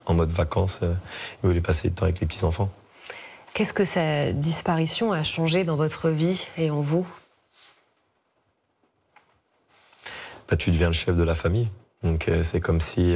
En mode vacances, il voulait passer du temps avec les petits-enfants. Qu'est-ce que sa disparition a changé dans votre vie et en vous? Bah, tu deviens le chef de la famille. Donc c'est comme si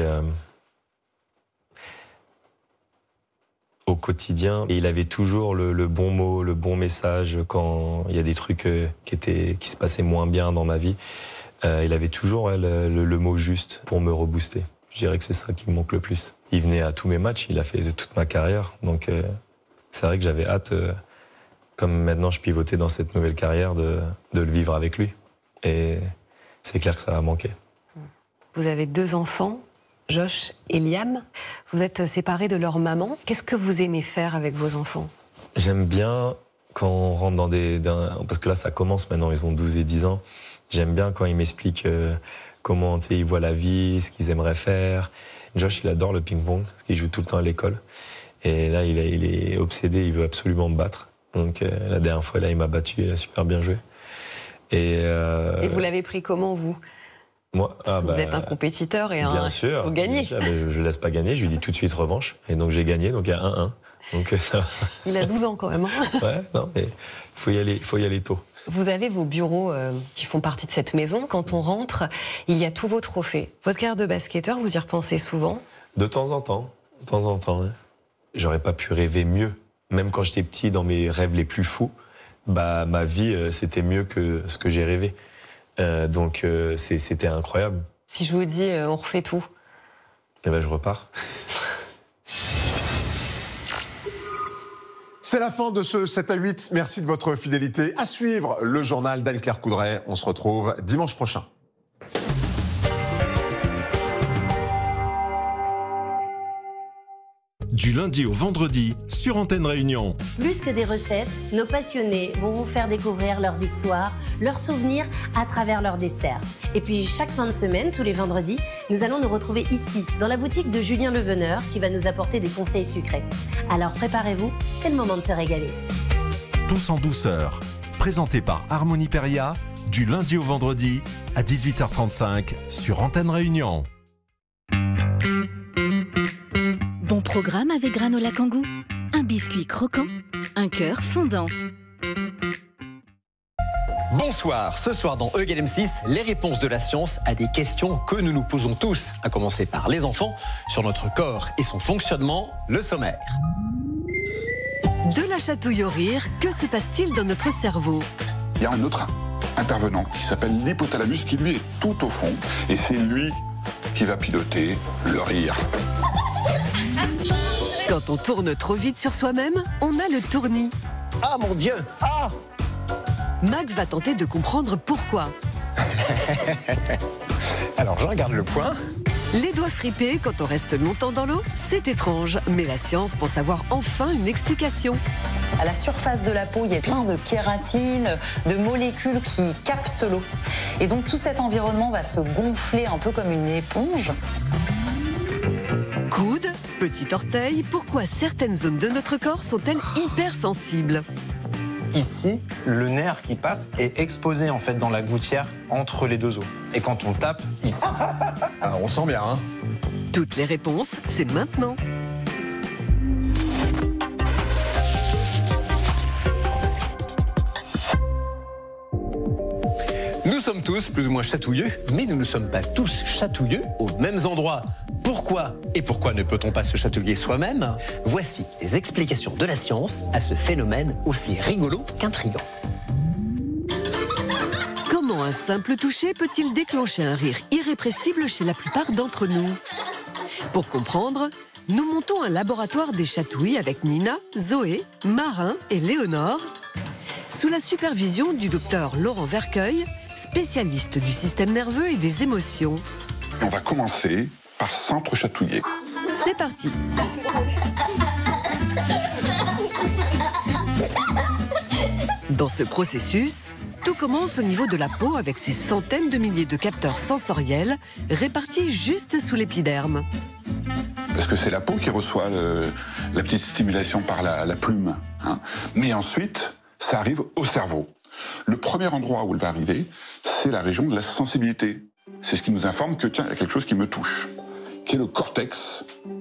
au quotidien, il avait toujours le bon mot, le bon message quand il y a des trucs qui se passaient moins bien dans ma vie. Il avait toujours le mot juste pour me rebooster. Je dirais que c'est ça qui me manque le plus. Il venait à tous mes matchs, il a fait toute ma carrière. Donc c'est vrai que j'avais hâte, comme maintenant je pivotais dans cette nouvelle carrière, de le vivre avec lui. Et c'est clair que ça a manqué. Vous avez 2 enfants, Josh et Liam. Vous êtes séparés de leur maman. Qu'est-ce que vous aimez faire avec vos enfants? J'aime bien quand on rentre parce que là ça commence maintenant, ils ont 12 et 10 ans. J'aime bien quand ils m'expliquent comment ils voient la vie, ce qu'ils aimeraient faire. Josh, il adore le ping-pong, parce qu'il joue tout le temps à l'école. Et là, il est obsédé, il veut absolument me battre. Donc la dernière fois, là, il m'a battu, il a super bien joué. Et vous l'avez pris comment, vous? Moi, vous êtes un compétiteur et bien sûr, vous gagnez. Bien sûr, mais je ne laisse pas gagner, je lui dis tout de suite revanche. Et donc j'ai gagné, donc il y a 1-1. Donc, il a 12 ans quand même. Ouais, non, mais il faut y aller tôt. Vous avez vos bureaux qui font partie de cette maison. Quand on rentre, il y a tous vos trophées. Votre carrière de basketteur, vous y repensez souvent? De temps en temps. Ouais. J'aurais pas pu rêver mieux. Même quand j'étais petit, dans mes rêves les plus fous, bah, ma vie, c'était mieux que ce que j'ai rêvé. Donc c'était incroyable. Si je vous dis on refait tout? Eh ben je repars. C'est la fin de ce 7 à 8. Merci de votre fidélité. À suivre, le journal d'Anne-Claire Coudray. On se retrouve dimanche prochain. Du lundi au vendredi, sur Antenne Réunion. Plus que des recettes, nos passionnés vont vous faire découvrir leurs histoires, leurs souvenirs à travers leurs desserts. Et puis chaque fin de semaine, tous les vendredis, nous allons nous retrouver ici, dans la boutique de Julien Leveneur, qui va nous apporter des conseils sucrés. Alors préparez-vous, c'est le moment de se régaler. Tous en douceur, présenté par Harmonie Peria, du lundi au vendredi à 18h35 sur Antenne Réunion. Bon programme avec Granola Kangoo. Un biscuit croquant, un cœur fondant. Bonsoir, ce soir dans EM6, les réponses de la science à des questions que nous nous posons tous, à commencer par les enfants, sur notre corps et son fonctionnement, le sommaire. De la chatouille au rire, que se passe-t-il dans notre cerveau? Il y a un autre intervenant qui s'appelle l'hypothalamus qui lui est tout au fond et c'est lui qui va piloter le rire. Quand on tourne trop vite sur soi-même, on a le tournis. Ah mon Dieu! Ah! Max va tenter de comprendre pourquoi. Alors je regarde le point. Les doigts fripés quand on reste longtemps dans l'eau, c'est étrange, mais la science pense avoir enfin une explication. À la surface de la peau, il y a plein de kératine, de molécules qui captent l'eau. Et donc tout cet environnement va se gonfler un peu comme une éponge. Coude, petit orteil, pourquoi certaines zones de notre corps sont-elles hypersensibles? Ici, le nerf qui passe est exposé en fait dans la gouttière entre les deux os. Et quand on tape, ici. Alors, on sent bien, hein? Toutes les réponses, c'est maintenant. Nous sommes tous plus ou moins chatouilleux, mais nous ne sommes pas tous chatouilleux aux mêmes endroits. Pourquoi et pourquoi ne peut-on pas se chatouiller soi-même? Voici les explications de la science à ce phénomène aussi rigolo qu'intriguant. Comment un simple toucher peut-il déclencher un rire irrépressible chez la plupart d'entre nous? Pour comprendre, nous montons un laboratoire des chatouilles avec Nina, Zoé, Marin et Léonore, sous la supervision du docteur Laurent Vercueil, spécialiste du système nerveux et des émotions. On va commencer par s'entre-chatouiller. C'est parti. Dans ce processus, tout commence au niveau de la peau avec ses centaines de milliers de capteurs sensoriels répartis juste sous l'épiderme. Parce que c'est la peau qui reçoit la petite stimulation par la plume. Hein. Mais ensuite, ça arrive au cerveau. Le premier endroit où elle va arriver, c'est la région de la sensibilité. C'est ce qui nous informe que, tiens, il y a quelque chose qui me touche, qui est le cortex